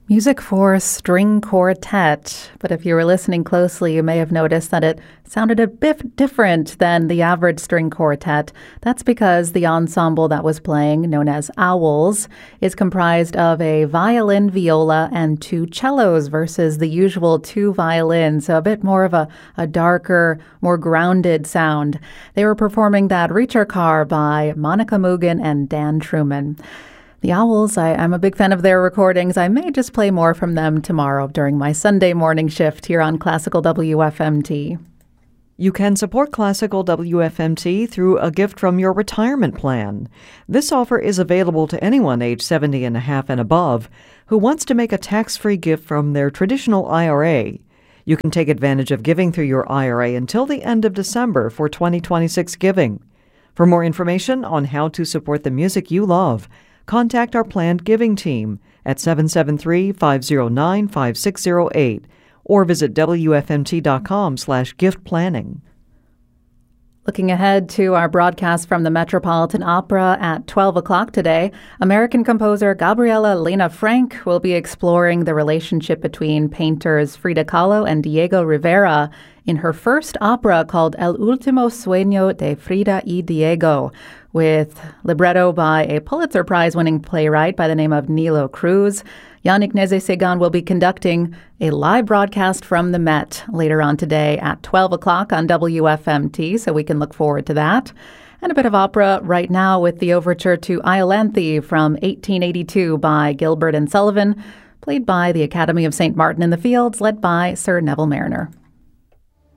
Music for string quartet, but if you were listening closely, you may have noticed that it sounded a bit different than the average string quartet. That's because the ensemble that was playing, known as Owls, is comprised of a violin, viola, and two cellos versus the usual two violins, so a bit more of a darker, more grounded sound. They were performing that Reacher Car by Monica Moogan and Dan Truman. The Owls, I'm a big fan of their recordings. I may just play more from them tomorrow during my Sunday morning shift here on Classical WFMT. You can support Classical WFMT through a gift from your retirement plan. This offer is available to anyone age 70 and a half and above who wants to make a tax-free gift from their traditional IRA. You can take advantage of giving through your IRA until the end of December for 2026 giving. For more information on how to support the music you love, contact our planned giving team at 773-509-5608 or visit wfmt.com/gift planning. Looking ahead to our broadcast from the Metropolitan Opera at 12 o'clock today, American composer Gabriela Lena Frank will be exploring the relationship between painters Frida Kahlo and Diego Rivera in her first opera called El Último Sueño de Frida y Diego, with libretto by a Pulitzer Prize-winning playwright by the name of Nilo Cruz. Yannick Nézet-Séguin will be conducting a live broadcast from the Met later on today at 12 o'clock on WFMT, so we can look forward to that. And a bit of opera right now with the overture to Iolanthe from 1882 by Gilbert and Sullivan, played by the Academy of St. Martin in the Fields, led by Sir Neville Marriner.